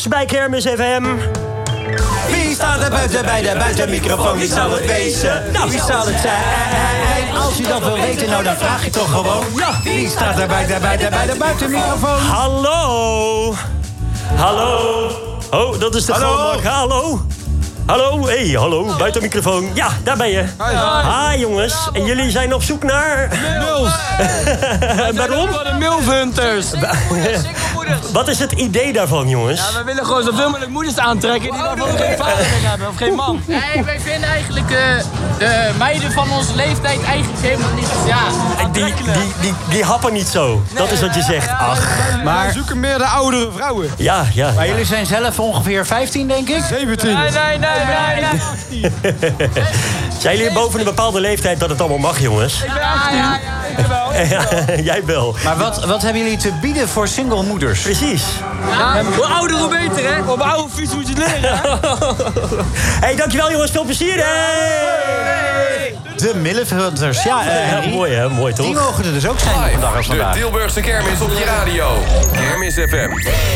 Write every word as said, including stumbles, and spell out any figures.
Kermis bij Kermis F M. Wie staat er buiten bij de buitenmicrofoon? Wie zal het wezen? Nou, wie zal het zijn? Als je dat wil weten, nou dan vraag je toch gewoon. Ja, wie staat er buiten bij de, bij de buitenmicrofoon? Hallo. Hallo. Oh, dat is de Grootmarkt. Hallo. Hallo, hé, hey, hallo, buitenmicrofoon. Ja, daar ben je. Hi, hi jongens. En jullie zijn op zoek naar... Mils. Waarom? Voor de milfhunters. Wat is het idee daarvan, jongens? Ja, we willen gewoon zoveel mogelijk moeders aantrekken die daarvoor geen vader meer hebben of geen man. Nee, wij vinden eigenlijk de, de meiden van onze leeftijd eigenlijk helemaal niet... Ja, Die, die, die, die happen niet zo. Dat is wat je zegt. Ach, Maar we zoeken meer de oudere vrouwen. ja, ja. Maar jullie zijn zelf ongeveer vijftien, denk ik? zeventien. nee, nee, nee, nee. Zijn jullie boven een bepaalde leeftijd dat het allemaal mag, jongens? Ja, ja, ja. Ja, jij wel. Maar wat, wat hebben jullie te bieden voor single moeders? Precies. Ja, hoe ouder, hoe beter, hè? Op een oude fiets moet je het leren. Hé, hey, dankjewel jongens. Veel plezier. Hey! De milfhunters, ja, uh, Ja, mooi hè, mooi toch? die mogen er dus ook zijn op een dag als De vandaag. Tilburgse kermis op je radio. Kermis F M.